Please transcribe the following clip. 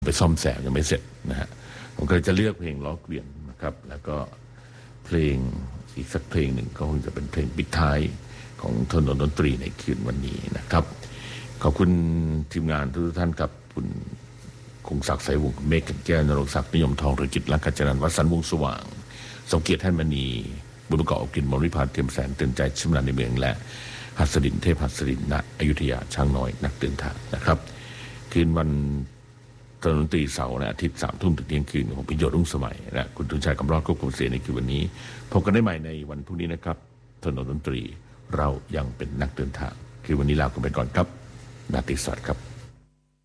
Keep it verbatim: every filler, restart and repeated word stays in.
ไปซ่อมแซมยังไม่เสร็จนะฮะผมก็จะเลือกเพลงล้อเกวียนนะครับแล้วก็เพลงอีกสักเพลงหนึ่งก็คงจะเป็นเพลงปิดท้ายของถนนดนตรีในคืนวันนี้นะครับขอบคุณทีมงานทุกท่านครับคุณคงศักดิ์สายวงศ์เมฆแก้วนรงศักดิ์นิยมทองเรือกิจลักษณ์จรัญวัฒน์สันวงสว่างสมเกียรติท่านมณีบุญประกอบอบกินมริพาเทียมแสนเตือนใจชิมนาในเมืองและหัสดินเทพหัสดินณอยุธยาช้างน้อยนักเดินทางนะครับคืนวันถนนดนตรีเสาร์และอาทิตย์สามทุ่มถึงเที่ยงคืนของพิโยรุ่งสมัยและคุณทุนชัยกำรอดควบคุมเสียงในคืนวันนี้พบกันได้ใหม่ในวันพรุ่งนี้นะครับถนนดนตรีเรายังเป็นนักเดินทางคือวันนี้ลากันไปก่อนครับราตรีสวัสดิ์ครับ